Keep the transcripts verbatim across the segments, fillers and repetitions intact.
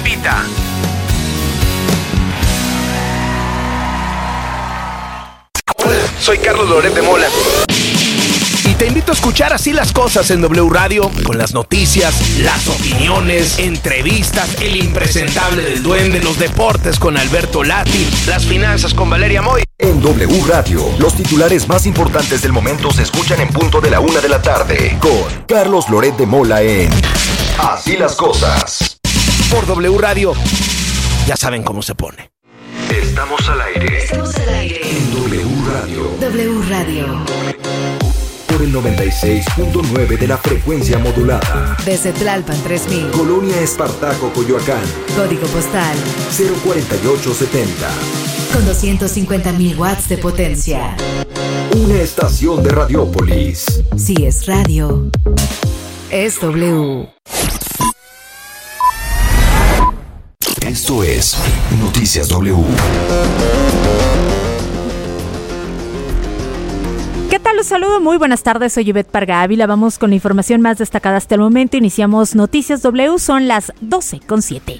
invita. Hola, soy Carlos Loret de Mola. Y te invito a escuchar Así las Cosas en W Radio, con las noticias, las opiniones, entrevistas, el impresentable del duende, los deportes con Alberto Lati, las finanzas con Valeria Moy. En W Radio, los titulares más importantes del momento se escuchan en punto de la una de la tarde, con Carlos Loret de Mola en Así las Cosas. Por W Radio, ya saben cómo se pone. Estamos al aire. Estamos al aire. En W Radio. W Radio. Por el noventa y seis punto nueve de la frecuencia modulada. Desde Tlalpan tres mil. Colonia Espartaco, Coyoacán. Código postal cero cuarenta y ocho setenta. Con doscientos cincuenta mil watts de potencia. Una estación de Radiópolis. Si es radio, es W. Esto es Noticias W. ¿Qué tal? Los saludo, muy buenas tardes, soy Ivette Parga Ávila. Vamos con la información más destacada hasta el momento. Iniciamos Noticias W, son las doce con siete.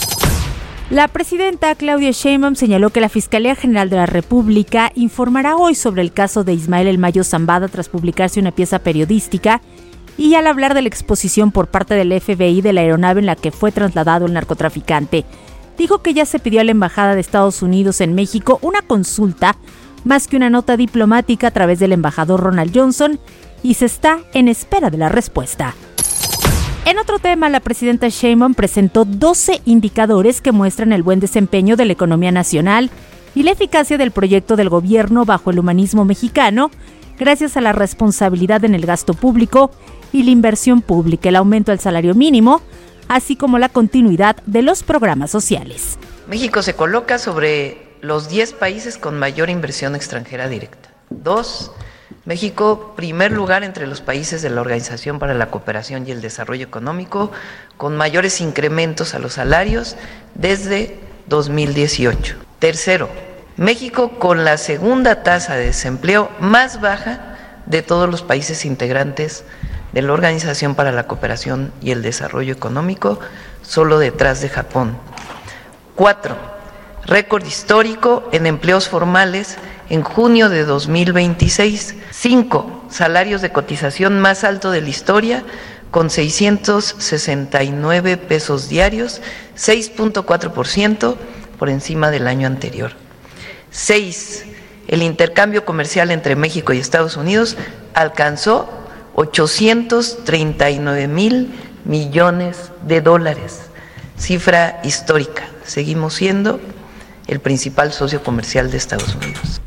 La presidenta Claudia Sheinbaum señaló que la Fiscalía General de la República informará hoy sobre el caso de Ismael El Mayo Zambada tras publicarse una pieza periodística y al hablar de la exposición por parte del F B I de la aeronave en la que fue trasladado el narcotraficante. Dijo que ya se pidió a la Embajada de Estados Unidos en México una consulta más que una nota diplomática a través del embajador Ronald Johnson y se está en espera de la respuesta. En otro tema, la presidenta Sheinbaum presentó doce indicadores que muestran el buen desempeño de la economía nacional y la eficacia del proyecto del gobierno bajo el humanismo mexicano, gracias a la responsabilidad en el gasto público y la inversión pública, el aumento del salario mínimo, así como la continuidad de los programas sociales. México se coloca sobre los diez países con mayor inversión extranjera directa. Dos, México, primer lugar entre los países de la Organización para la Cooperación y el Desarrollo Económico, con mayores incrementos a los salarios desde dos mil dieciocho. Tercero, México con la segunda tasa de desempleo más baja de todos los países integrantes de la Organización para la Cooperación y el Desarrollo Económico, solo detrás de Japón. Cuatro, récord histórico en empleos formales en junio de dos mil veintiséis. Cinco, salarios de cotización más alto de la historia, con seiscientos sesenta y nueve pesos diarios, seis punto cuatro por ciento por encima del año anterior. Seis, el intercambio comercial entre México y Estados Unidos alcanzó ochocientos treinta y nueve mil millones de dólares, cifra histórica. Seguimos siendo el principal socio comercial de Estados Unidos.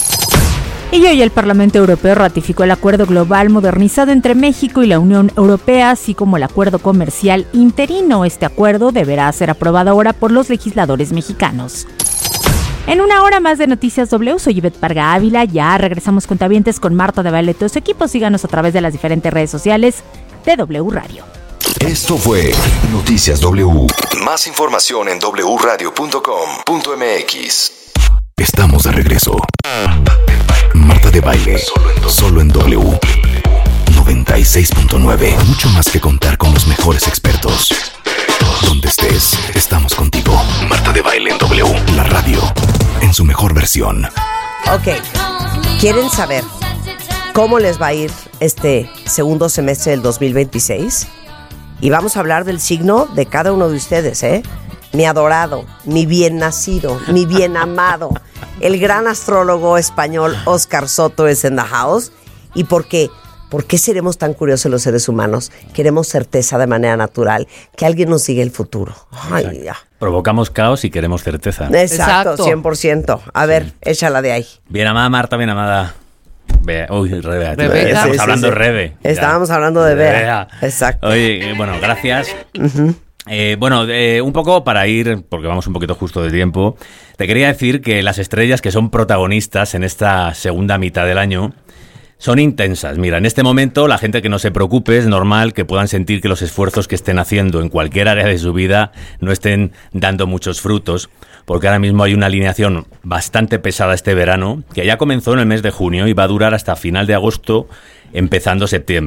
Y hoy el Parlamento Europeo ratificó el acuerdo global modernizado entre México y la Unión Europea, así como el acuerdo comercial interino. Este acuerdo deberá ser aprobado ahora por los legisladores mexicanos. En una hora más de Noticias W, soy Ivette Parga Ávila. Ya regresamos cuentavientes con Marta de Baile y todo su equipo. Síganos a través de las diferentes redes sociales de W Radio. Esto fue Noticias W. Más información en doble u radio punto com punto m x. Estamos de regreso. Marta de Baile, solo en W. noventa y seis punto nueve. Mucho más que contar con los mejores expertos. Donde estés, estamos contigo. Marta de Baile en W. La radio, en su mejor versión. Ok, ¿quieren saber cómo les va a ir este segundo semestre del dos mil veintiséis? Y vamos a hablar del signo de cada uno de ustedes, ¿eh? Mi adorado, mi bien nacido, mi bien amado. El gran astrólogo español Óscar Soto es en the house. ¿Y por qué? ¿Por qué seremos tan curiosos los seres humanos? Queremos certeza de manera natural, que alguien nos diga el futuro. Ay, ya. Provocamos caos y queremos certeza. Exacto, Exacto. cien por ciento. A ver, Sí. échala de ahí. Bien amada Marta, bien amada. Bea. Uy, Rebe. Rebeca. Estamos Sí, sí, hablando sí. de Rebe. Estábamos Ya. hablando de Bea. Bea. Exacto. Oye, eh, bueno, gracias. Uh-huh. Eh, bueno, eh, un poco para ir, porque vamos un poquito justo de tiempo, te quería decir que las estrellas que son protagonistas en esta segunda mitad del año son intensas. Mira, en este momento la gente que no se preocupe, es normal que puedan sentir que los esfuerzos que estén haciendo en cualquier área de su vida no estén dando muchos frutos, porque ahora mismo hay una alineación bastante pesada este verano, que ya comenzó en el mes de junio y va a durar hasta final de agosto, empezando septiembre.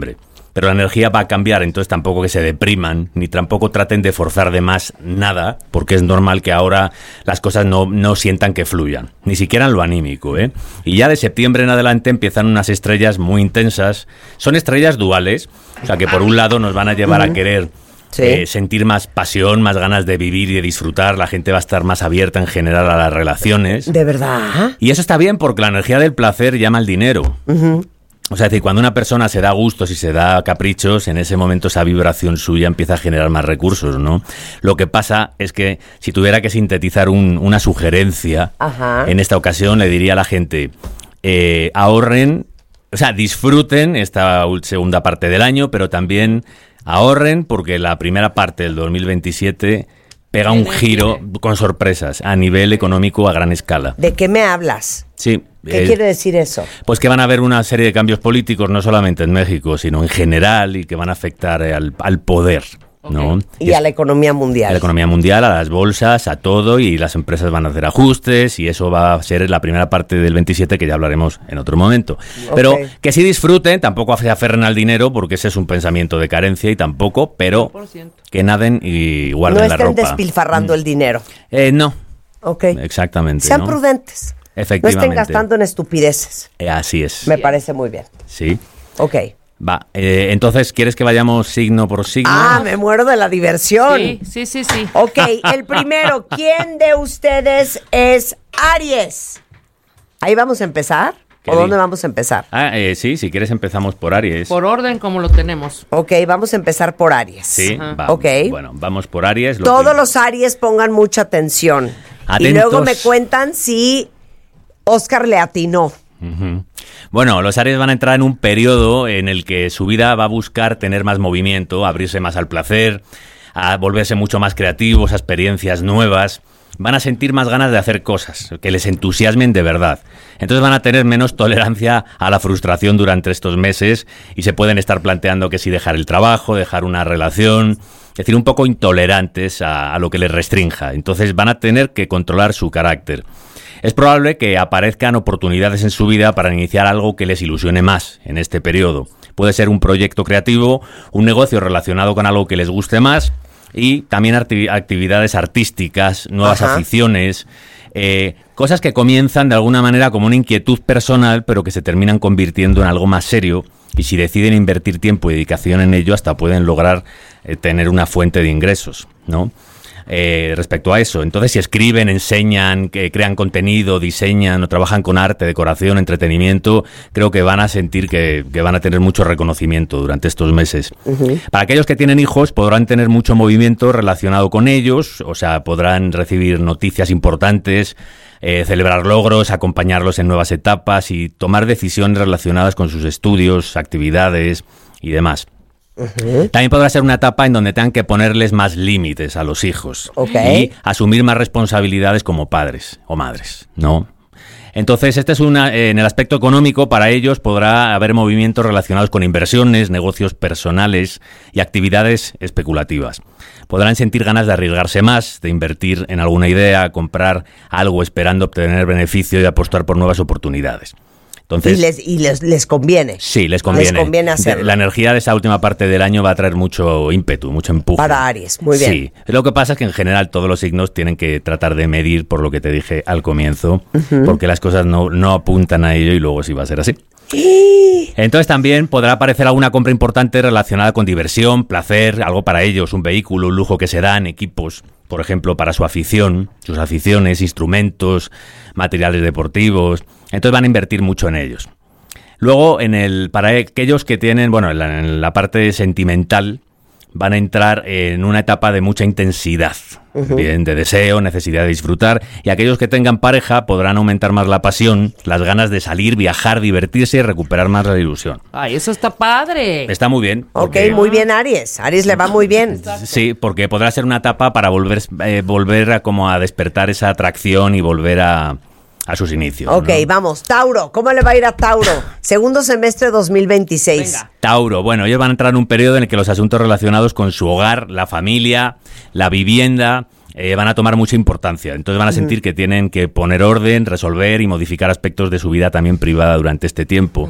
pero la energía va a cambiar, entonces tampoco que se depriman, ni tampoco traten de forzar de más nada, porque es normal que ahora las cosas no, no sientan que fluyan, ni siquiera en lo anímico, ¿eh? Y ya de septiembre en adelante empiezan unas estrellas muy intensas, son estrellas duales, o sea que por un lado nos van a llevar uh-huh. a querer sí. eh, sentir más pasión, más ganas de vivir y de disfrutar, la gente va a estar más abierta en general a las relaciones. ¿De verdad? Y eso está bien porque la energía del placer llama al dinero. Uh-huh. O sea, es decir, cuando una persona se da gustos y se da caprichos, en ese momento esa vibración suya empieza a generar más recursos, ¿no? Lo que pasa es que si tuviera que sintetizar un, una sugerencia, Ajá. en esta ocasión le diría a la gente, eh, ahorren, o sea, disfruten esta segunda parte del año, pero también ahorren porque la primera parte del dos mil veintisiete pega un giro con sorpresas a nivel económico a gran escala. ¿De qué me hablas? Sí. ¿Qué eh, quiere decir eso? Pues que van a haber una serie de cambios políticos, no solamente en México, sino en general, y que van a afectar al, al poder, ¿no? Okay. Y, y a es, la economía mundial. A la economía mundial, a las bolsas, a todo, y las empresas van a hacer ajustes, y eso va a ser la primera parte del veintisiete, que ya hablaremos en otro momento. Okay. Pero que sí disfruten, tampoco se aferren al dinero, porque ese es un pensamiento de carencia, y tampoco, pero cien por ciento. Que naden y guarden no la ropa. No estén despilfarrando mm. el dinero. Eh, no. Ok. Exactamente. Sean ¿no? prudentes. Efectivamente. No estén gastando en estupideces. Eh, así es. Me parece muy bien. Sí. Ok. Va, eh, entonces, ¿quieres que vayamos signo por signo? Ah, me muero de la diversión. Sí, sí, sí, sí. Ok, el primero, ¿quién de ustedes es Aries? Ahí vamos a empezar. ¿O dónde vamos a empezar? Ah, eh, sí, si quieres empezamos por Aries. Por orden como lo tenemos. Ok, vamos a empezar por Aries. Sí, va, ok. Bueno, vamos por Aries. Lo Todos que... los Aries pongan mucha atención. Atentos. Y luego me cuentan si Oscar le atinó. Uh-huh. Bueno, los Aries van a entrar en un periodo en el que su vida va a buscar tener más movimiento, abrirse más al placer, a volverse mucho más creativos, a experiencias nuevas. Van a sentir más ganas de hacer cosas, que les entusiasmen de verdad. Entonces van a tener menos tolerancia a la frustración durante estos meses y se pueden estar planteando que si dejar el trabajo, dejar una relación, es decir, un poco intolerantes a, a lo que les restrinja. Entonces van a tener que controlar su carácter. Es probable que aparezcan oportunidades en su vida para iniciar algo que les ilusione más en este periodo. Puede ser un proyecto creativo, un negocio relacionado con algo que les guste más y también acti- actividades artísticas, nuevas Ajá. aficiones, eh, cosas que comienzan de alguna manera como una inquietud personal, pero que se terminan convirtiendo en algo más serio y si deciden invertir tiempo y dedicación en ello, hasta pueden lograr eh, tener una fuente de ingresos, ¿no? Eh, respecto a eso. Entonces, si escriben, enseñan, que crean contenido, diseñan o trabajan con arte, decoración, entretenimiento, creo que van a sentir que, que van a tener mucho reconocimiento durante estos meses. Uh-huh. Para aquellos que tienen hijos, podrán tener mucho movimiento relacionado con ellos, o sea, podrán recibir noticias importantes, eh, celebrar logros, acompañarlos en nuevas etapas y tomar decisiones relacionadas con sus estudios, actividades y demás. Uh-huh. También podrá ser una etapa en donde tengan que ponerles más límites a los hijos okay. y asumir más responsabilidades como padres o madres, ¿no? Entonces, este es una eh, en el aspecto económico, para ellos podrá haber movimientos relacionados con inversiones, negocios personales y actividades especulativas. Podrán sentir ganas de arriesgarse más, de invertir en alguna idea, comprar algo esperando obtener beneficio y apostar por nuevas oportunidades. Entonces, y les, y les, les conviene. Sí, les conviene. Les conviene hacerlo. La energía de esa última parte del año va a traer mucho ímpetu, mucho empuje. Para Aries, muy bien. Sí, lo que pasa es que en general todos los signos tienen que tratar de medir por lo que te dije al comienzo, uh-huh. porque las cosas no, no apuntan a ello y luego sí va a ser así. Entonces también podrá aparecer alguna compra importante relacionada con diversión, placer, algo para ellos, un vehículo, un lujo que se dan, equipos, por ejemplo, para su afición, sus aficiones, instrumentos, materiales deportivos. Entonces van a invertir mucho en ellos. Luego, en el para aquellos que tienen, bueno, en la, en la parte sentimental, van a entrar en una etapa de mucha intensidad, uh-huh. bien, de deseo, necesidad de disfrutar, y aquellos que tengan pareja podrán aumentar más la pasión, las ganas de salir, viajar, divertirse y recuperar más la ilusión. ¡Ay, eso está padre! Está muy bien. Porque... Ok, muy bien Aries. Aries le va muy bien. Exacto. Sí, porque podrá ser una etapa para volver, eh, volver a, como a despertar esa atracción y volver a... a sus inicios. Ok, ¿no? Vamos, Tauro, ¿cómo le va a ir a Tauro? Segundo semestre dos mil veintiséis. Venga. Tauro, bueno, ellos van a entrar en un periodo en el que los asuntos relacionados con su hogar, la familia, la vivienda, eh, van a tomar mucha importancia. Entonces van a sentir uh-huh. que tienen que poner orden, resolver y modificar aspectos de su vida también privada durante este tiempo. Uh-huh.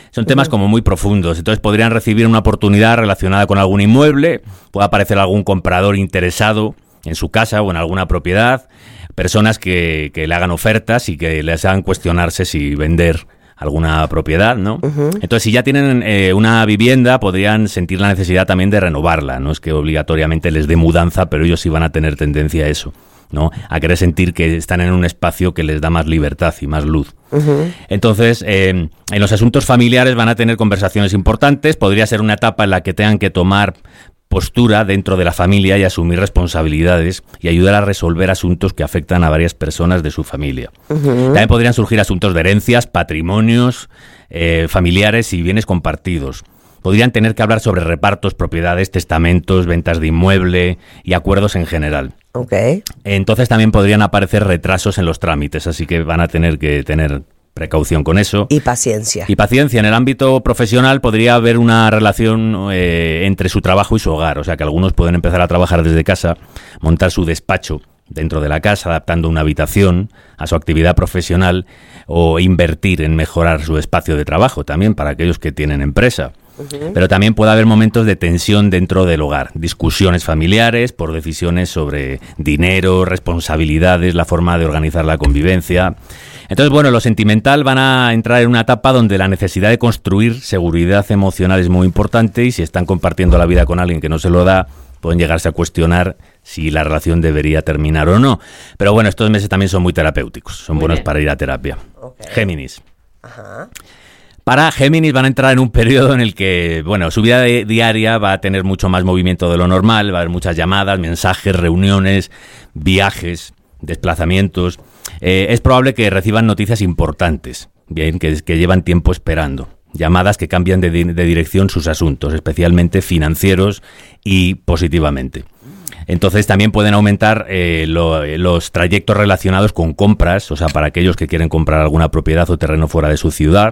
Son temas como muy profundos, entonces podrían recibir una oportunidad relacionada con algún inmueble, puede aparecer algún comprador interesado en su casa o en alguna propiedad, personas que, que le hagan ofertas y que les hagan cuestionarse si vender alguna propiedad, ¿no? Uh-huh. Entonces, si ya tienen eh, una vivienda, podrían sentir la necesidad también de renovarla. No es que obligatoriamente les dé mudanza, pero ellos sí van a tener tendencia a eso, ¿no? A querer sentir que están en un espacio que les da más libertad y más luz. Uh-huh. Entonces, eh, en los asuntos familiares van a tener conversaciones importantes. Podría ser una etapa en la que tengan que tomar postura dentro de la familia y asumir responsabilidades y ayudar a resolver asuntos que afectan a varias personas de su familia. Uh-huh. También podrían surgir asuntos de herencias, patrimonios, eh, familiares y bienes compartidos. Podrían tener que hablar sobre repartos, propiedades, testamentos, ventas de inmueble y acuerdos en general. Okay. Entonces también podrían aparecer retrasos en los trámites, así que van a tener que tener precaución con eso. Y paciencia. Y paciencia. En el ámbito profesional podría haber una relación eh, entre su trabajo y su hogar. O sea, que algunos pueden empezar a trabajar desde casa, montar su despacho dentro de la casa, adaptando una habitación a su actividad profesional o invertir en mejorar su espacio de trabajo también para aquellos que tienen empresa. Uh-huh. Pero también puede haber momentos de tensión dentro del hogar, discusiones familiares por decisiones sobre dinero, responsabilidades, la forma de organizar la convivencia. Entonces, bueno, lo sentimental van a entrar en una etapa donde la necesidad de construir seguridad emocional es muy importante y si están compartiendo la vida con alguien que no se lo da, pueden llegarse a cuestionar si la relación debería terminar o no. Pero bueno, estos meses también son muy terapéuticos, son muy buenos bien para ir a terapia. Okay. Géminis. Ajá. Para Géminis van a entrar en un periodo en el que, bueno, su vida de, diaria va a tener mucho más movimiento de lo normal, va a haber muchas llamadas, mensajes, reuniones, viajes, desplazamientos. Eh, es probable que reciban noticias importantes, bien, que, que llevan tiempo esperando. Llamadas que cambian de, de dirección sus asuntos, especialmente financieros y positivamente. Entonces también pueden aumentar eh, lo, los trayectos relacionados con compras, o sea, para aquellos que quieren comprar alguna propiedad o terreno fuera de su ciudad.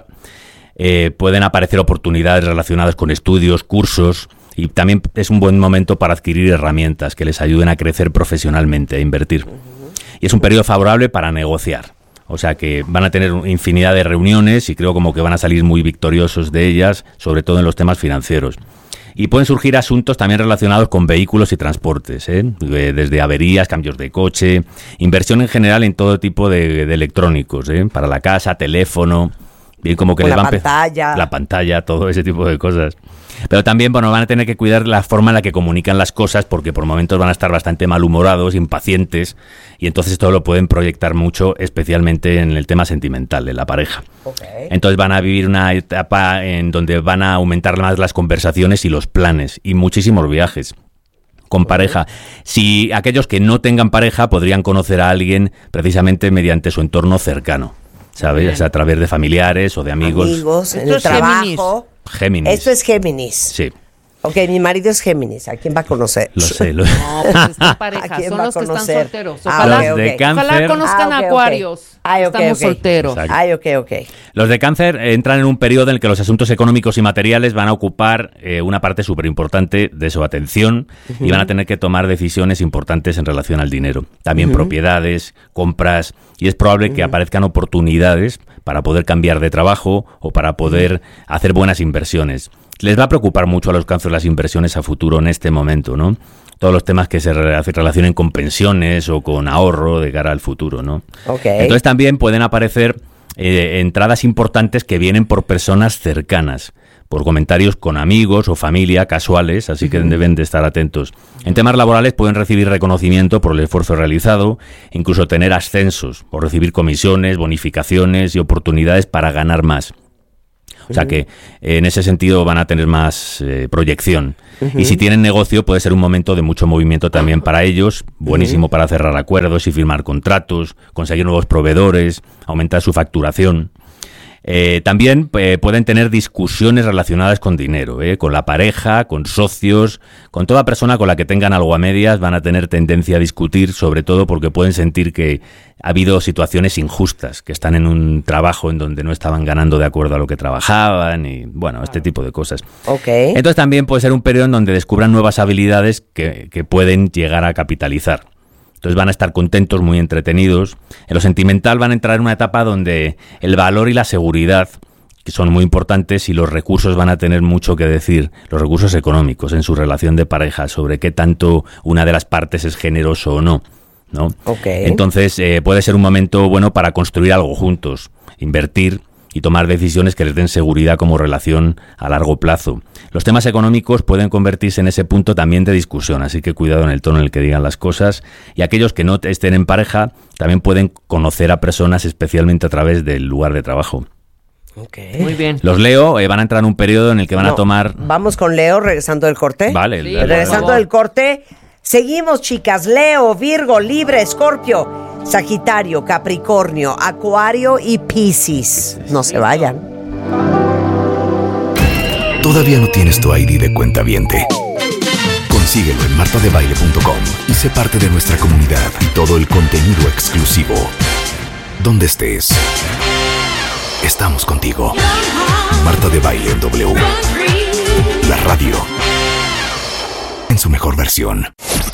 Eh, pueden aparecer oportunidades relacionadas con estudios, cursos, y también es un buen momento para adquirir herramientas que les ayuden a crecer profesionalmente, a invertir. Y es un periodo favorable para negociar. O sea que van a tener infinidad de reuniones y creo como que van a salir muy victoriosos de ellas, sobre todo en los temas financieros. Y pueden surgir asuntos también relacionados con vehículos y transportes, ¿eh? Desde averías, cambios de coche, inversión en general en todo tipo de, de electrónicos, ¿eh? Para la casa, teléfono, bien como que les la van pantalla. La pantalla, todo ese tipo de cosas. Pero también, bueno, van a tener que cuidar la forma en la que comunican las cosas porque por momentos van a estar bastante malhumorados, impacientes y entonces esto lo pueden proyectar mucho, especialmente en el tema sentimental de la pareja. Okay. Entonces van a vivir una etapa en donde van a aumentar más las conversaciones y los planes y muchísimos viajes con okay. pareja. Si aquellos que no tengan pareja podrían conocer a alguien precisamente mediante su entorno cercano, ¿sabes? O sea, a través de familiares o de amigos. Amigos, en el trabajo. Géminis. Esto es Géminis. Sí. Ok, mi marido es Géminis. ¿A quién va a conocer? Lo sé. Lo... No, pues están parejas. Son los que están solteros. Ojalá, ah, los de okay. cáncer. Ojalá conozcan ah, okay, acuarios. Okay. Ay, okay, Estamos okay. solteros. Exacto. Ay, ok, ok. Los de cáncer entran en un periodo en el que los asuntos económicos y materiales van a ocupar eh, una parte súper importante de su atención uh-huh. y van a tener que tomar decisiones importantes en relación al dinero. También uh-huh. propiedades, compras, y es probable uh-huh. que aparezcan oportunidades para poder cambiar de trabajo o para poder uh-huh. hacer buenas inversiones. Les va a preocupar mucho a los cánceres las inversiones a futuro en este momento, ¿no? Todos los temas que se relacionen con pensiones o con ahorro de cara al futuro, ¿no? Okay. Entonces también pueden aparecer eh, entradas importantes que vienen por personas cercanas, por comentarios con amigos o familia casuales, así que uh-huh. deben de estar atentos. En temas laborales pueden recibir reconocimiento por el esfuerzo realizado, incluso tener ascensos, o recibir comisiones, bonificaciones y oportunidades para ganar más. O sea que eh, en ese sentido van a tener más eh, proyección. Uh-huh. Y si tienen negocio puede ser un momento de mucho movimiento también para ellos, buenísimo uh-huh. para cerrar acuerdos y firmar contratos, conseguir nuevos proveedores, aumentar su facturación. Eh, también eh, pueden tener discusiones relacionadas con dinero, eh, con la pareja, con socios, con toda persona con la que tengan algo a medias van a tener tendencia a discutir, sobre todo porque pueden sentir que ha habido situaciones injustas, que están en un trabajo en donde no estaban ganando de acuerdo a lo que trabajaban y, bueno, este tipo de cosas. Okay. Entonces también puede ser un periodo en donde descubran nuevas habilidades que, que pueden llegar a capitalizar. Entonces van a estar contentos, muy entretenidos. En lo sentimental van a entrar en una etapa donde el valor y la seguridad que son muy importantes y los recursos van a tener mucho que decir, los recursos económicos en su relación de pareja, sobre qué tanto una de las partes es generoso o no, ¿no? Okay. Entonces eh, puede ser un momento bueno para construir algo juntos, invertir y tomar decisiones que les den seguridad como relación a largo plazo. Los temas económicos pueden convertirse en ese punto también de discusión, así que cuidado en el tono en el que digan las cosas. Y aquellos que no estén en pareja también pueden conocer a personas, especialmente a través del lugar de trabajo. Okay. Muy bien. Los Leo eh, van a entrar en un periodo en el que van no, a tomar... Vamos con Leo, regresando del corte. Vale. Sí, la, la, regresando del corte, seguimos, chicas. Leo, Virgo, Libra, Escorpio, Sagitario, Capricornio, Acuario y Piscis. No se vayan. ¿Todavía no tienes tu I D de cuentaviente? Consíguelo en marta de baile punto com y sé parte de nuestra comunidad y todo el contenido exclusivo. Donde estés, estamos contigo. Marta de Baile en W. La radio en su mejor versión.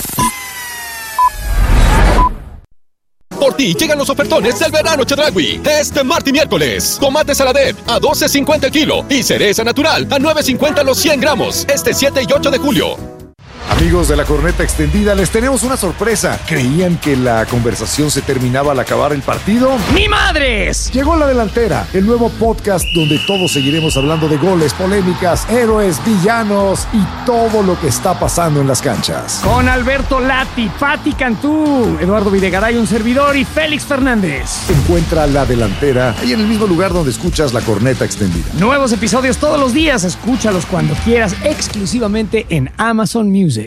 Por ti llegan los ofertones del verano Chedraui. Este martes y miércoles. Tomate Saladet a doce cincuenta el kilo y cereza natural a nueve cincuenta los cien gramos. Este siete y ocho de julio. Amigos de la Corneta Extendida, les tenemos una sorpresa. ¿Creían que la conversación se terminaba al acabar el partido? ¡Ni madres! Llegó La Delantera, el nuevo podcast donde todos seguiremos hablando de goles, polémicas, héroes, villanos y todo lo que está pasando en las canchas. Con Alberto Lati, Pati Cantú, Eduardo Videgaray, un servidor, y Félix Fernández. Encuentra La Delantera ahí en el mismo lugar donde escuchas La Corneta Extendida. Nuevos episodios todos los días. Escúchalos cuando quieras, exclusivamente en Amazon Music.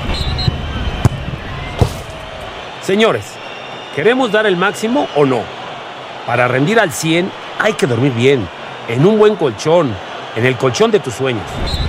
Señores, ¿queremos dar el máximo o no? Para rendir al cien hay que dormir bien, en un buen colchón, en el colchón de tus sueños.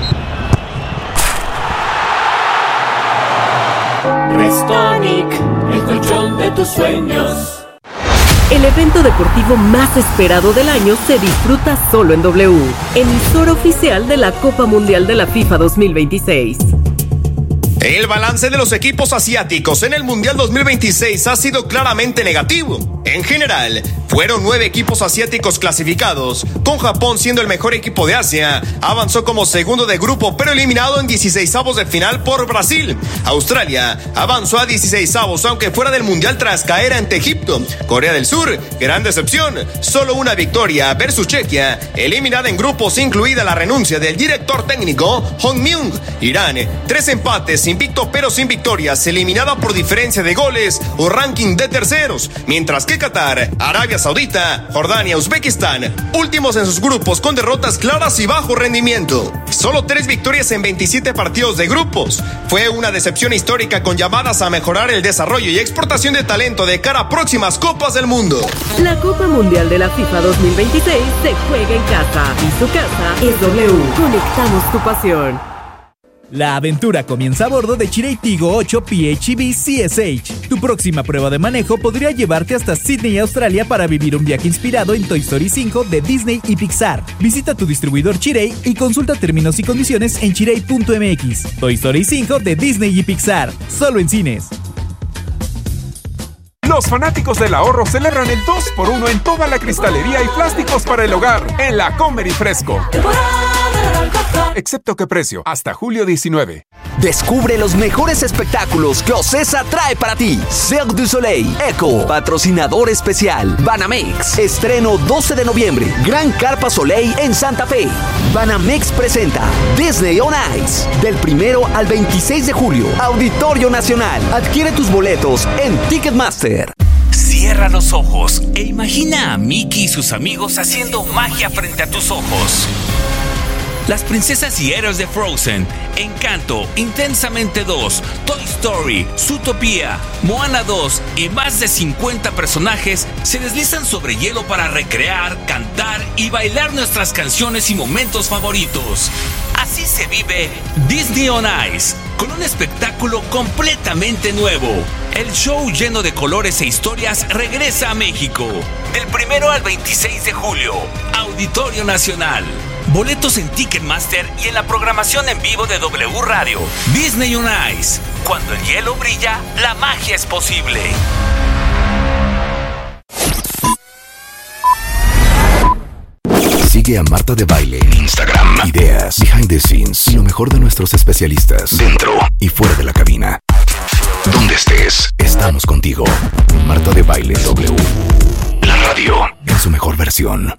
Restonic, el colchón de tus sueños. El evento deportivo más esperado del año se disfruta solo en W, emisora oficial de la Copa Mundial de la FIFA dos mil veintiséis. El balance de los equipos asiáticos en el Mundial dos mil veintiséis ha sido claramente negativo. En general, fueron nueve equipos asiáticos clasificados, con Japón siendo el mejor equipo de Asia. Avanzó como segundo de grupo, pero eliminado en dieciseisavos de final por Brasil. Australia avanzó a dieciseisavos, aunque fuera del Mundial tras caer ante Egipto. Corea del Sur, gran decepción, solo una victoria versus Chequia, eliminada en grupos, incluida la renuncia del director técnico Hong Myung. Irán, tres empates, invicto pero sin victorias, eliminada por diferencia de goles o ranking de terceros, mientras que Qatar, Arabia Saudita, Jordania, Uzbekistán, últimos en sus grupos con derrotas claras y bajo rendimiento. Solo tres victorias en veintisiete partidos de grupos. Fue una decepción histórica con llamadas a mejorar el desarrollo y exportación de talento de cara a próximas Copas del Mundo. La Copa Mundial de la FIFA dos mil veintiséis se juega en casa y su casa es W. Conectamos tu pasión. La aventura comienza a bordo de Chery Tiggo ocho P H E V C S H. Tu próxima prueba de manejo podría llevarte hasta Sydney, Australia, para vivir un viaje inspirado en Toy Story cinco de Disney y Pixar. Visita tu distribuidor Chery y consulta términos y condiciones en chery punto m x. Toy Story cinco de Disney y Pixar, solo en cines. Los fanáticos del ahorro celebran el dos por uno en toda la cristalería y plásticos para el hogar en la Comer y Fresco. Excepto que precio, hasta julio diecinueve. Descubre los mejores espectáculos que Ocesa trae para ti. Cirque du Soleil, Echo, patrocinador especial. Banamex, estreno doce de noviembre. Gran Carpa Soleil en Santa Fe. Banamex presenta Disney on Ice. Del primero al veintiséis de julio. Auditorio Nacional. Adquiere tus boletos en Ticketmaster. Cierra los ojos e imagina a Mickey y sus amigos haciendo magia frente a tus ojos. Las princesas y héroes de Frozen, Encanto, Intensamente dos, Toy Story, Zootopia, Moana dos y más de cincuenta personajes se deslizan sobre hielo para recrear, cantar y bailar nuestras canciones y momentos favoritos. Así se vive Disney on Ice, con un espectáculo completamente nuevo. El show lleno de colores e historias regresa a México. Del primero al veintiséis de julio, Auditorio Nacional. Boletos en Ticketmaster y en la programación en vivo de W Radio. Disney on Ice. Cuando el hielo brilla, la magia es posible. Sigue a Marta de Baile en Instagram. Ideas, behind the scenes y lo mejor de nuestros especialistas dentro y fuera de la cabina. Donde estés, estamos contigo. Marta de Baile W. La radio en su mejor versión.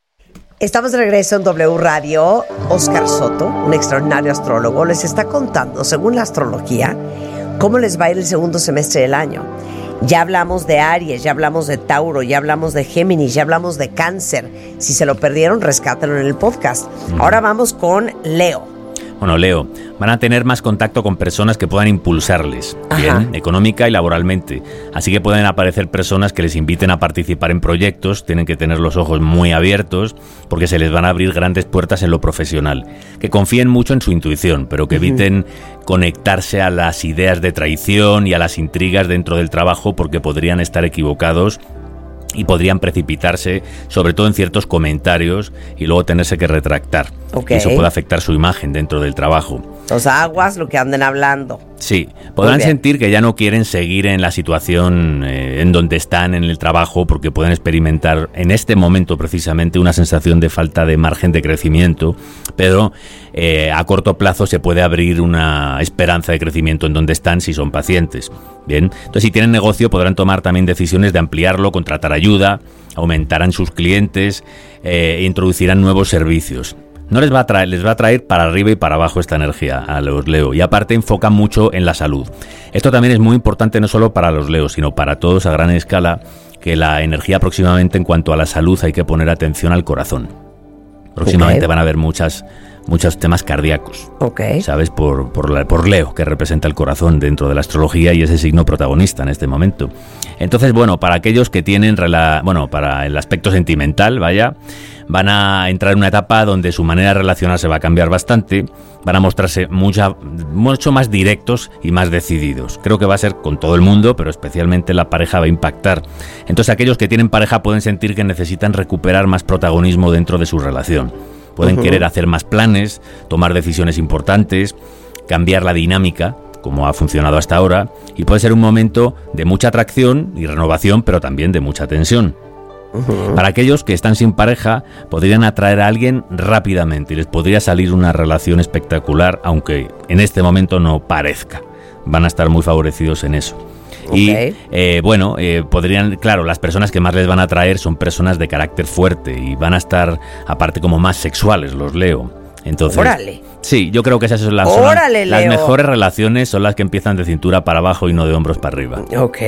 Estamos de regreso en W Radio. Oscar Soto, un extraordinario astrólogo, les está contando, según la astrología, cómo les va a ir el segundo semestre del año. Ya hablamos de Aries, ya hablamos de Tauro, ya hablamos de Géminis, ya hablamos de Cáncer. Si se lo perdieron, rescátenlo en el podcast. Ahora vamos con Leo. Bueno, Leo, van a tener más contacto con personas que puedan impulsarles, bien, económica y laboralmente. Así que pueden aparecer personas que les inviten a participar en proyectos, tienen que tener los ojos muy abiertos, porque se les van a abrir grandes puertas en lo profesional. Que confíen mucho en su intuición, pero que eviten uh-huh. conectarse a las ideas de traición y a las intrigas dentro del trabajo, porque podrían estar equivocados y podrían precipitarse, sobre todo en ciertos comentarios, y luego tenerse que retractar. Okay. Y eso puede afectar su imagen dentro del trabajo. Los aguas, lo que anden hablando. Sí, podrán sentir que ya no quieren seguir en la situación eh, en donde están en el trabajo, porque pueden experimentar en este momento precisamente una sensación de falta de margen de crecimiento, pero eh, a corto plazo se puede abrir una esperanza de crecimiento en donde están si son pacientes. Bien, entonces si tienen negocio podrán tomar también decisiones de ampliarlo, contratar ayuda, aumentarán sus clientes eh, e introducirán nuevos servicios. No les va a traer, les va a traer para arriba y para abajo esta energía a los Leo, y aparte enfocan mucho en la salud. Esto también es muy importante no solo para los Leo, sino para todos a gran escala, que la energía próximamente en cuanto a la salud hay que poner atención al corazón. Próximamente okay. van a haber muchas muchos temas cardíacos, okay. ¿sabes? Por, por, la, por Leo, que representa el corazón dentro de la astrología y es el signo protagonista en este momento. Entonces, bueno, para aquellos que tienen, rela- bueno, para el aspecto sentimental, vaya, van a entrar en una etapa donde su manera de relacionarse va a cambiar bastante, van a mostrarse mucha, mucho más directos y más decididos. Creo que va a ser con todo el mundo, pero especialmente la pareja va a impactar. Entonces, aquellos que tienen pareja pueden sentir que necesitan recuperar más protagonismo dentro de su relación. Pueden uh-huh. querer hacer más planes, tomar decisiones importantes, cambiar la dinámica, como ha funcionado hasta ahora, y puede ser un momento de mucha atracción y renovación, pero también de mucha tensión. Uh-huh. Para aquellos que están sin pareja, podrían atraer a alguien rápidamente y les podría salir una relación espectacular, aunque en este momento no parezca. Van a estar muy favorecidos en eso. Y okay. eh, bueno, eh, podrían, claro, las personas que más les van a atraer son personas de carácter fuerte y van a estar, aparte, como más sexuales, los Leo. Entonces, ¡órale! Sí, yo creo que esas son las, ¡órale, las mejores relaciones, son las que empiezan de cintura para abajo y no de hombros para arriba. Ok.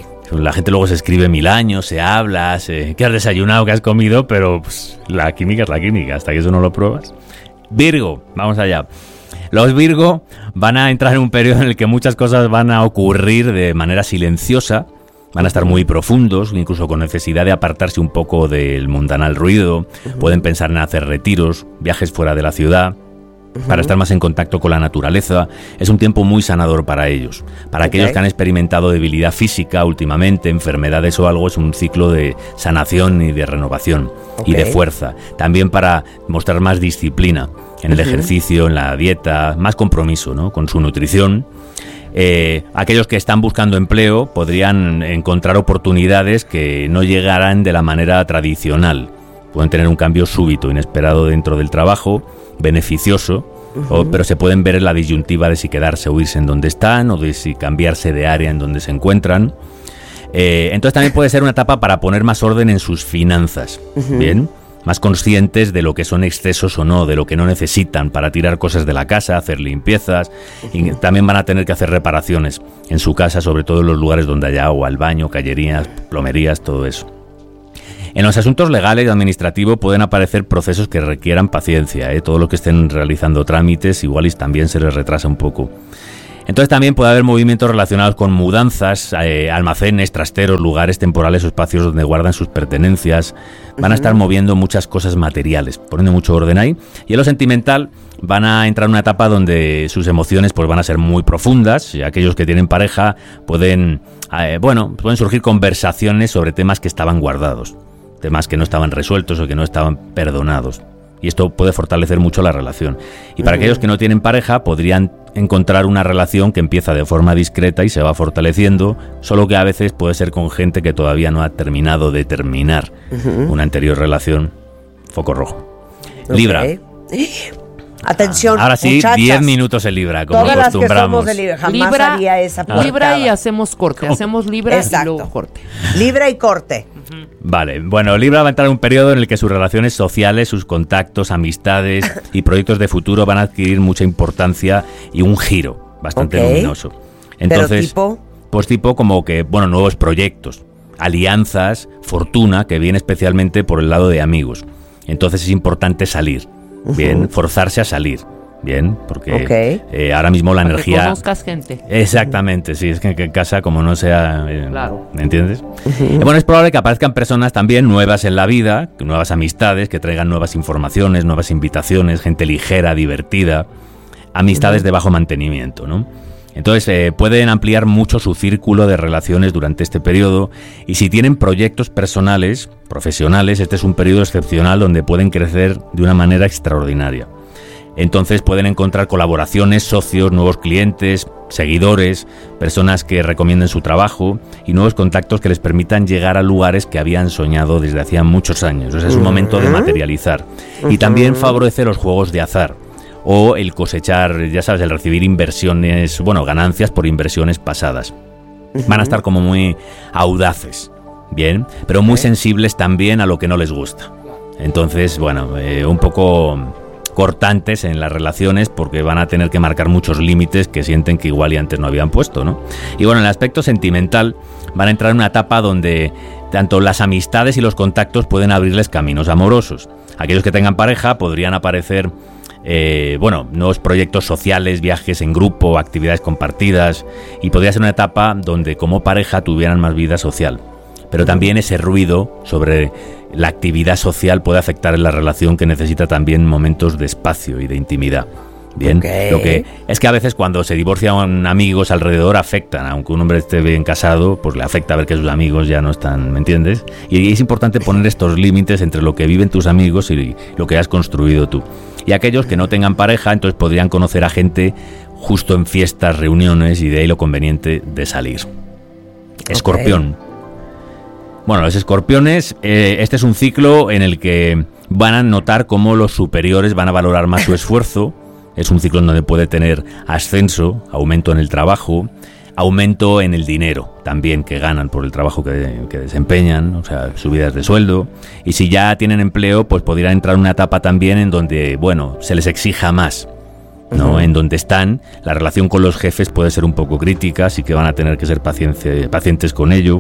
La gente luego se escribe mil años, se habla, se, ¿qué has desayunado, qué has comido? Pero pues, la química es la química, hasta que eso no lo pruebas. Virgo, vamos allá. Los Virgo van a entrar en un periodo en el que muchas cosas van a ocurrir de manera silenciosa, van a estar muy profundos, incluso con necesidad de apartarse un poco del mundanal ruido, uh-huh. pueden pensar en hacer retiros, viajes fuera de la ciudad, uh-huh. para estar más en contacto con la naturaleza. Es un tiempo muy sanador para ellos. Para okay. aquellos que han experimentado debilidad física últimamente, enfermedades o algo, es un ciclo de sanación y de renovación okay. y de fuerza. También para mostrar más disciplina en el uh-huh. ejercicio, en la dieta, más compromiso, ¿no?, con su nutrición. Eh, aquellos que están buscando empleo podrían encontrar oportunidades que no llegarán de la manera tradicional. Pueden tener un cambio súbito, inesperado dentro del trabajo, beneficioso, uh-huh. o, pero se pueden ver en la disyuntiva de si quedarse o irse en donde están o de si cambiarse de área en donde se encuentran. Eh, entonces también puede ser una etapa para poner más orden en sus finanzas, uh-huh. ¿bien? Más conscientes de lo que son excesos o no, de lo que no necesitan para tirar cosas de la casa, hacer limpiezas, y también van a tener que hacer reparaciones en su casa, sobre todo en los lugares donde haya agua, el baño, cañerías, plomerías, todo eso. En los asuntos legales y administrativos pueden aparecer procesos que requieran paciencia, ¿eh? Todo lo que estén realizando trámites igual y también se les retrasa un poco. Entonces también puede haber movimientos relacionados con mudanzas, eh, almacenes, trasteros, lugares temporales o espacios donde guardan sus pertenencias. Van a estar moviendo muchas cosas materiales, poniendo mucho orden ahí. Y en lo sentimental van a entrar en una etapa donde sus emociones pues van a ser muy profundas. Y aquellos que tienen pareja pueden, eh, bueno, pueden surgir conversaciones sobre temas que estaban guardados, temas que no estaban resueltos o que no estaban perdonados. Y esto puede fortalecer mucho la relación. Y para uh-huh. aquellos que no tienen pareja, podrían encontrar una relación que empieza de forma discreta y se va fortaleciendo, solo que a veces puede ser con gente que todavía no ha terminado de terminar uh-huh. una anterior relación. Foco rojo. Libra. Okay. Atención, ahora sí, muchachas. diez minutos en Libra, como Todas acostumbramos. Las que somos de Libra, jamás Libra, haría esa portada. Libra y hacemos corte. Hacemos Libra Exacto. y luego corte. Libra y corte. Vale, bueno, Libra va a entrar en un periodo en el que sus relaciones sociales, sus contactos, amistades y proyectos de futuro van a adquirir mucha importancia y un giro bastante okay. luminoso. Entonces, ¿pero tipo? Pues tipo como que, bueno, nuevos proyectos, alianzas, fortuna, que viene especialmente por el lado de amigos. Entonces es importante salir, uh-huh. bien, forzarse a salir. Bien, porque okay. eh, ahora mismo la Para energía... que conozcas gente. Exactamente, sí, es que, que en casa como no sea... Eh, claro. ¿Me entiendes? Uh-huh. Eh, bueno, es probable que aparezcan personas también nuevas en la vida, nuevas amistades, que traigan nuevas informaciones, nuevas invitaciones, gente ligera, divertida, amistades uh-huh. de bajo mantenimiento, ¿no? Entonces eh, pueden ampliar mucho su círculo de relaciones durante este periodo, y si tienen proyectos personales, profesionales, este es un periodo excepcional donde pueden crecer de una manera extraordinaria. Entonces pueden encontrar colaboraciones, socios, nuevos clientes, seguidores, personas que recomienden su trabajo y nuevos contactos que les permitan llegar a lugares que habían soñado desde hacía muchos años. O sea, es un momento de materializar. Y también favorece los juegos de azar o el cosechar, ya sabes, el recibir inversiones, bueno, ganancias por inversiones pasadas. Van a estar como muy audaces, bien, pero muy sensibles también a lo que no les gusta. Entonces, bueno, eh, un poco... cortantes en las relaciones porque van a tener que marcar muchos límites que sienten que igual y antes no habían puesto, ¿no? Y bueno, en el aspecto sentimental van a entrar en una etapa donde tanto las amistades y los contactos pueden abrirles caminos amorosos. Aquellos que tengan pareja podrían aparecer, eh, bueno, nuevos proyectos sociales, viajes en grupo, actividades compartidas, y podría ser una etapa donde como pareja tuvieran más vida social. Pero también ese ruido sobre la actividad social puede afectar en la relación, que necesita también momentos de espacio y de intimidad. Bien, okay. Lo que es que a veces cuando se divorcian amigos alrededor afectan, aunque un hombre esté bien casado, pues le afecta ver que sus amigos ya no están, ¿me entiendes? Y es importante poner estos límites entre lo que viven tus amigos y lo que has construido tú. Y aquellos que no tengan pareja, entonces podrían conocer a gente justo en fiestas, reuniones, y de ahí lo conveniente de salir. Escorpión. Okay. Bueno, los escorpiones, eh, este es un ciclo en el que van a notar cómo los superiores van a valorar más su esfuerzo. Es un ciclo en donde puede tener ascenso, aumento en el trabajo, aumento en el dinero también que ganan por el trabajo que, que desempeñan, o sea, subidas de sueldo. Y si ya tienen empleo, pues podrían entrar en una etapa también en donde, bueno, se les exija más, ¿no? Uh-huh. En donde están, la relación con los jefes puede ser un poco crítica, así que van a tener que ser paciente, pacientes con ello.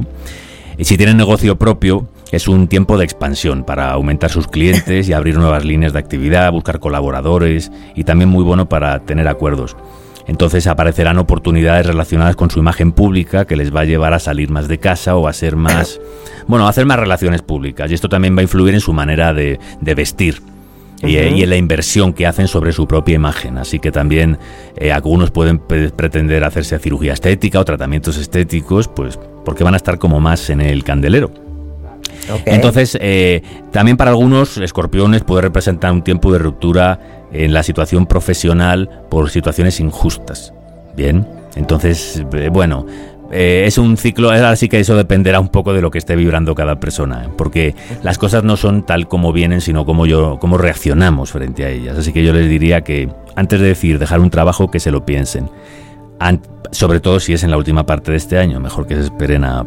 Y si tienen negocio propio, es un tiempo de expansión para aumentar sus clientes y abrir nuevas líneas de actividad, buscar colaboradores, y también muy bueno para tener acuerdos. Entonces aparecerán oportunidades relacionadas con su imagen pública que les va a llevar a salir más de casa o a ser más, bueno, a hacer más relaciones públicas. Y esto también va a influir en su manera de, de vestir. Uh-huh. y, y en la inversión que hacen sobre su propia imagen. Así que también eh, algunos pueden pre- pretender hacerse cirugía estética o tratamientos estéticos, pues porque van a estar como más en el candelero. Okay. Entonces, eh, también para algunos escorpiones puede representar un tiempo de ruptura en la situación profesional por situaciones injustas. Bien, entonces, eh, bueno... Eh, es un ciclo, así que eso dependerá un poco de lo que esté vibrando cada persona, ¿eh? Porque las cosas no son tal como vienen, sino como yo, cómo reaccionamos frente a ellas. Así que yo les diría que antes de decir dejar un trabajo, que se lo piensen. Ant- sobre todo si es en la última parte de este año, mejor que se esperen a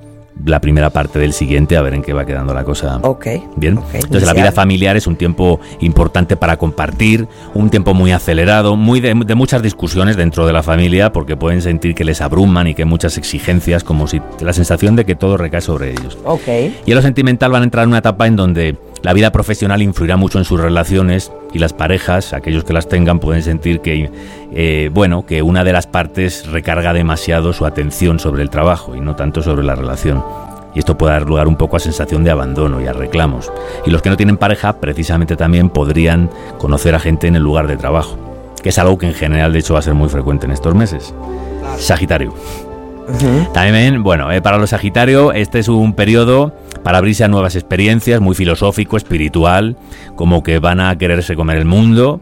la primera parte del siguiente a ver en qué va quedando la cosa. Ok. Bien. Okay. Entonces la vida familiar es un tiempo importante para compartir, un tiempo muy acelerado, muy de, de muchas discusiones dentro de la familia, porque pueden sentir que les abruman y que muchas exigencias, como si la sensación de que todo recae sobre ellos. Ok. Y en lo sentimental van a entrar en una etapa en donde la vida profesional influirá mucho en sus relaciones, y las parejas, aquellos que las tengan, pueden sentir que, eh, bueno, que una de las partes recarga demasiado su atención sobre el trabajo y no tanto sobre la relación. Y esto puede dar lugar un poco a sensación de abandono y a reclamos. Y los que no tienen pareja, precisamente también podrían conocer a gente en el lugar de trabajo, que es algo que en general, de hecho, va a ser muy frecuente en estos meses. Sagitario. Uh-huh. También, bueno, eh, para los Sagitario, este es un periodo para abrirse a nuevas experiencias, muy filosófico, espiritual, como que van a quererse comer el mundo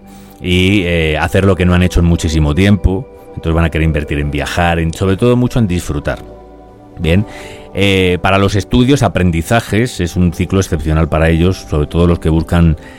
y eh, hacer lo que no han hecho en muchísimo tiempo. Entonces van a querer invertir en viajar, en, sobre todo mucho en disfrutar. Bien, eh, para los estudios, aprendizajes, es un ciclo excepcional para ellos, sobre todo los que buscan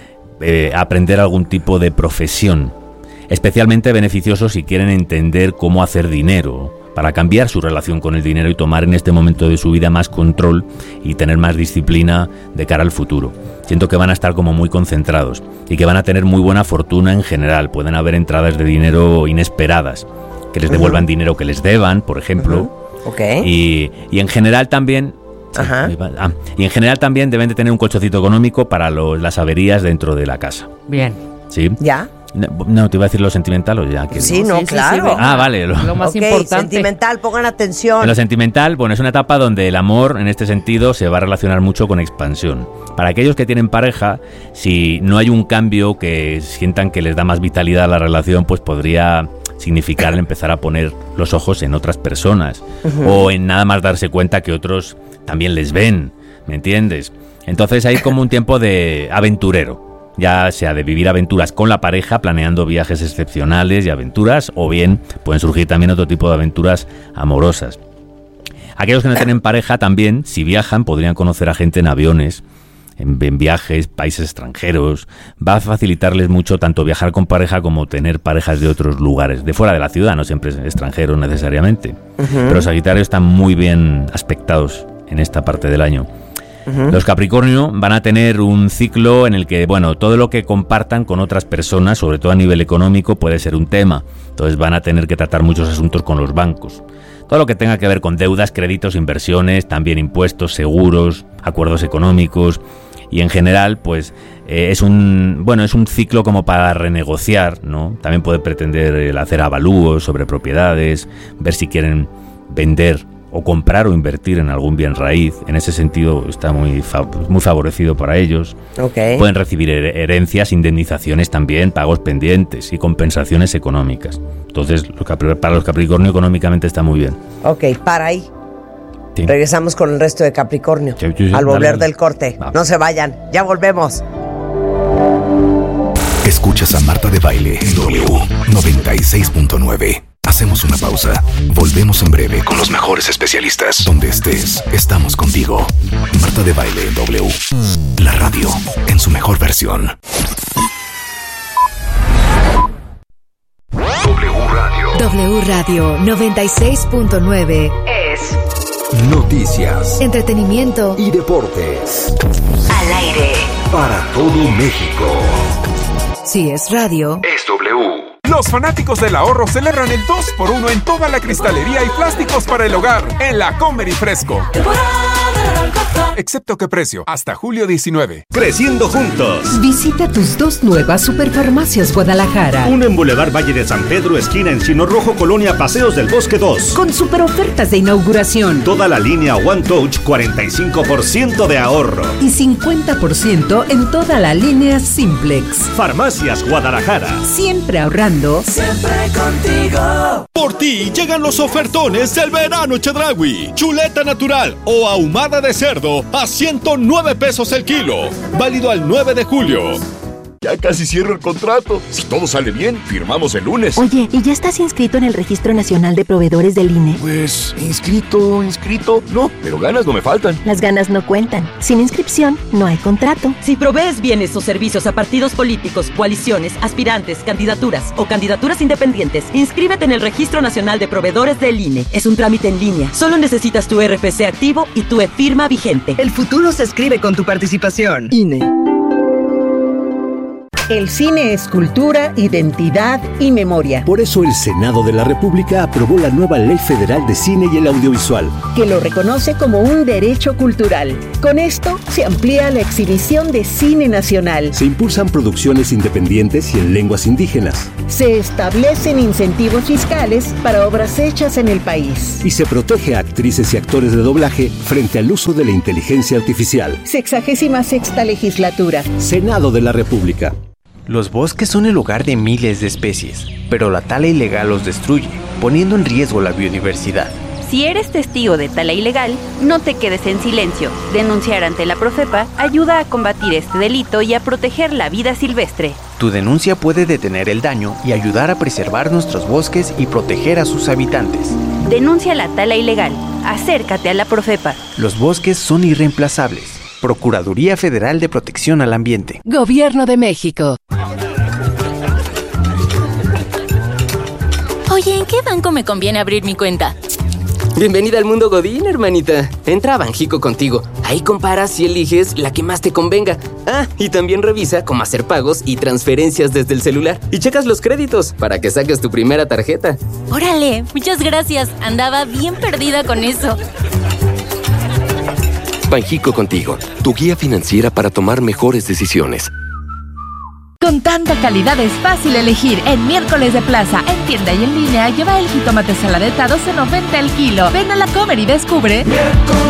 eh, aprender algún tipo de profesión, especialmente beneficioso si quieren entender cómo hacer dinero, para cambiar su relación con el dinero y tomar en este momento de su vida más control y tener más disciplina de cara al futuro. Siento que van a estar como muy concentrados y que van a tener muy buena fortuna en general. Pueden haber entradas de dinero inesperadas, que les devuelvan uh-huh. dinero que les deban, por ejemplo. Uh-huh. Okay. Y, y en general también... Ajá. Ah, y en general también deben de tener un colchoncito económico para los, las averías dentro de la casa. Bien. ¿Sí? ¿Ya? No, no, te iba a decir lo sentimental o ya. Que sí, no, no, sí, claro. Sí, sí, ah, vale. Lo, lo más okay, importante. Sentimental, pongan atención. En lo sentimental, bueno, es una etapa donde el amor, en este sentido, se va a relacionar mucho con expansión. Para aquellos que tienen pareja, si no hay un cambio que sientan que les da más vitalidad a la relación, pues podría significar el empezar a poner los ojos en otras personas. Uh-huh. O en nada más darse cuenta que otros también les ven. ¿Me entiendes? Entonces hay como un tiempo de aventurero, ya sea de vivir aventuras con la pareja, planeando viajes excepcionales y aventuras, o bien pueden surgir también otro tipo de aventuras amorosas. Aquellos que no tienen pareja también, si viajan, podrían conocer a gente en aviones, en, en viajes, países extranjeros. Va a facilitarles mucho tanto viajar con pareja como tener parejas de otros lugares, de fuera de la ciudad, no siempre extranjeros necesariamente. Uh-huh. Pero Sagitario están muy bien aspectados en esta parte del año. Uh-huh. Los Capricornio van a tener un ciclo en el que, bueno, todo lo que compartan con otras personas, sobre todo a nivel económico, puede ser un tema. Entonces van a tener que tratar muchos asuntos con los bancos. Todo lo que tenga que ver con deudas, créditos, inversiones, también impuestos, seguros, acuerdos económicos. Y en general, pues, eh, es un bueno es un ciclo como para renegociar, ¿no? También puede pretender el hacer avalúos sobre propiedades, ver si quieren vender o comprar o invertir en algún bien raíz. En ese sentido está muy, fa- muy favorecido para ellos. Okay. Pueden recibir her- herencias, indemnizaciones también, pagos pendientes y compensaciones económicas. Entonces, lo capri- para los Capricornio económicamente está muy bien. Ok, para ahí. Sí. Regresamos con el resto de Capricornio. Sí, sí, sí, al volver dale, dale. del corte. Vamos. No se vayan, ya volvemos. Escuchas a Marta de Baile en W noventa y seis punto nueve. Hacemos una pausa. Volvemos en breve con los mejores especialistas. Donde estés, estamos contigo. Marta de Baile en W. La radio en su mejor versión. W Radio. W Radio noventa y seis punto nueve es Noticias, entretenimiento y deportes. Al aire. Para todo México. Si es radio, es W. Los fanáticos del ahorro celebran el dos por uno en toda la cristalería y plásticos para el hogar en la Comer y Fresco. Excepto que precio, hasta julio diecinueve. Creciendo juntos. Visita tus dos nuevas Superfarmacias Guadalajara. Una en Boulevard Valle de San Pedro, esquina Encino Rojo, Colonia Paseos del Bosque dos. Con super ofertas de inauguración. Toda la línea One Touch, cuarenta y cinco por ciento de ahorro. Y cincuenta por ciento en toda la línea Simplex. Farmacias Guadalajara. Siempre ahorrando. Siempre contigo. Por ti llegan los ofertones del verano Chedraui. Chuleta natural o ahumada de cerdo a ciento nueve pesos el kilo. Válido al nueve de julio. Ya casi cierro el contrato. Si todo sale bien, firmamos el lunes. Oye, ¿y ya estás inscrito en el Registro Nacional de Proveedores del I N E? Pues, inscrito, inscrito, no, pero ganas no me faltan. Las ganas no cuentan. Sin inscripción, no hay contrato. Si provees bienes o servicios a partidos políticos, coaliciones, aspirantes, candidaturas o candidaturas independientes, inscríbete en el Registro Nacional de Proveedores del I N E. Es un trámite en línea. Solo necesitas tu R F C activo y tu e-firma vigente. El futuro se escribe con tu participación. I N E. El cine es cultura, identidad y memoria. Por eso el Senado de la República aprobó la nueva Ley Federal de Cine y el Audiovisual, que lo reconoce como un derecho cultural. Con esto se amplía la exhibición de cine nacional. Se impulsan producciones independientes y en lenguas indígenas. Se establecen incentivos fiscales para obras hechas en el país. Y se protege a actrices y actores de doblaje frente al uso de la inteligencia artificial. Sexagésima sexta legislatura. Senado de la República. Los bosques son el hogar de miles de especies, pero la tala ilegal los destruye, poniendo en riesgo la biodiversidad. Si eres testigo de tala ilegal, no te quedes en silencio. Denunciar ante la Profepa ayuda a combatir este delito y a proteger la vida silvestre. Tu denuncia puede detener el daño y ayudar a preservar nuestros bosques y proteger a sus habitantes. Denuncia la tala ilegal. Acércate a la Profepa. Los bosques son irreemplazables. Procuraduría Federal de Protección al Ambiente. Gobierno de México. Oye, ¿en qué banco me conviene abrir mi cuenta? Bienvenida al mundo Godín, hermanita. Entra a Banjico Contigo. Ahí comparas y eliges la que más te convenga. Ah, y también revisa cómo hacer pagos y transferencias desde el celular. Y checas los créditos para que saques tu primera tarjeta. Órale, muchas gracias. Andaba bien perdida con eso. Banjico Contigo, tu guía financiera para tomar mejores decisiones. Con tanta calidad es fácil elegir. En Miércoles de Plaza, en tienda y en línea, lleva el jitomate saladetados en noventa el kilo. Ven a la Comer y descubre. Miércoles